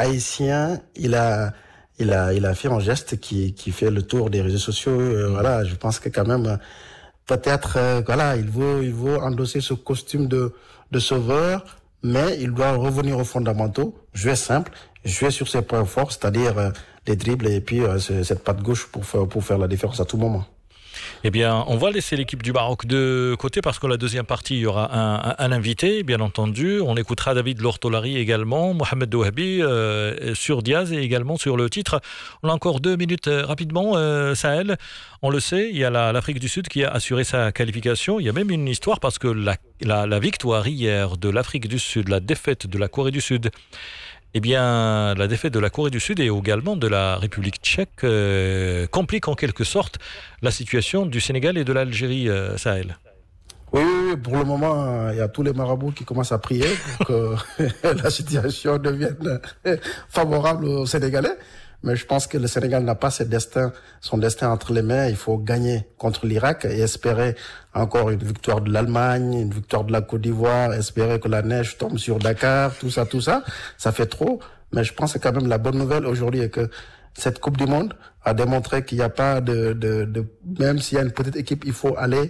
haïtien, il a fait un geste qui fait le tour des réseaux sociaux. Voilà, je pense que quand même, peut-être, voilà, il veut endosser ce costume de sauveur, mais il doit revenir aux fondamentaux, jouer simple, jouer sur ses points forts, c'est-à-dire les dribbles et puis cette patte gauche pour faire la différence à tout moment. Eh bien, on va laisser l'équipe du Maroc de côté parce que la deuxième partie, il y aura un invité, bien entendu. On écoutera David Lortolari également, Mohamed Douhabi sur Diaz et également sur le titre. On a encore 2 minutes rapidement. Sahel, on le sait, il y a l'Afrique du Sud qui a assuré sa qualification. Il y a même une histoire parce que la victoire hier de l'Afrique du Sud, la défaite de la Corée du Sud, eh bien, la défaite de la Corée du Sud et également de la République tchèque complique en quelque sorte la situation du Sénégal et de l'Algérie, Sahel. Oui, pour le moment, il y a tous les marabouts qui commencent à prier pour que la situation devienne favorable aux Sénégalais. Mais je pense que le Sénégal n'a pas son destin entre les mains. Il faut gagner contre l'Irak et espérer encore une victoire de l'Allemagne, une victoire de la Côte d'Ivoire, espérer que la neige tombe sur Dakar, tout ça. Ça fait trop. Mais je pense que quand même la bonne nouvelle aujourd'hui est que cette Coupe du Monde a démontré qu'il n'y a pas même s'il y a une petite équipe, il faut aller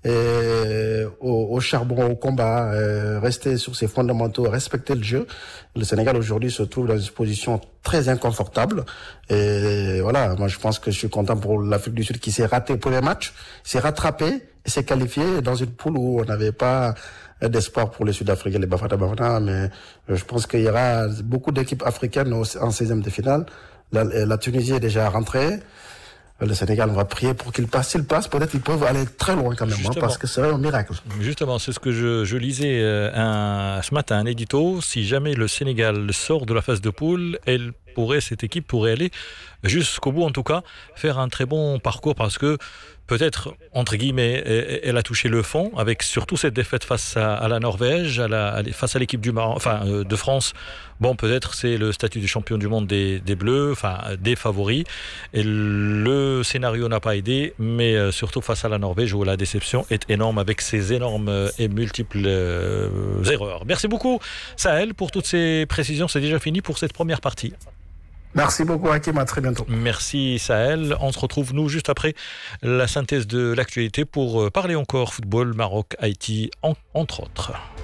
au charbon, au combat, rester sur ses fondamentaux, respecter le jeu. Le Sénégal aujourd'hui se trouve dans une position très inconfortable. Et voilà, moi je pense que je suis content pour l'Afrique du Sud qui s'est raté au premier match, s'est rattrapé et s'est qualifié dans une poule où on n'avait pas d'espoir pour les Sud-Africains, les Bafana, mais je pense qu'il y aura beaucoup d'équipes africaines en 16e de finale. La Tunisie est déjà rentrée. Le Sénégal, on va prier pour qu'il passe. S'il passe, peut-être ils peuvent aller très loin quand même, parce que c'est un miracle. Justement, c'est ce que je lisais ce matin, un édito. Si jamais le Sénégal sort de la phase de poule, cette équipe pourrait aller jusqu'au bout, en tout cas, faire un très bon parcours parce que peut-être, entre guillemets, elle a touché le fond avec surtout cette défaite face à la Norvège, face à l'équipe du Maroc, de France. Bon, peut-être c'est le statut de champion du monde des Bleus, des favoris. Et le scénario n'a pas aidé, mais surtout face à la Norvège où la déception est énorme avec ses énormes et multiples erreurs. Merci beaucoup, Sahel, pour toutes ces précisions. C'est déjà fini pour cette première partie. Merci beaucoup, Hakim. À très bientôt. Merci, Sahel. On se retrouve, nous, juste après la synthèse de l'actualité pour parler encore football, Maroc, Haïti, entre autres.